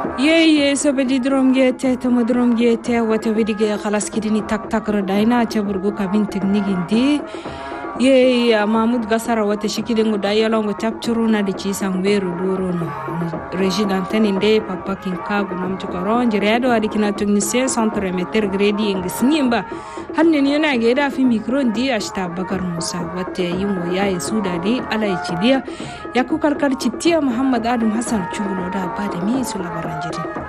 ye sobedi dromge te tamo dromge te wata vidige khalas kidini tak daina chaburgo kabin teknikindi ye Mahmud Gasara wata shikidingo dayalongo tapchuruna di chisan weru durono resident teninde papa kinkagu namtuka ronje redo adikina technicien centre meter gredi ngisnimba hanne ni yana ga da fi micro ndi ashta Bakar Musa wata yimo yayi sudadi alai chidiya yaku kalkal chitiya Muhammad Adam Hassan chugulo da bada mi su labaran jiri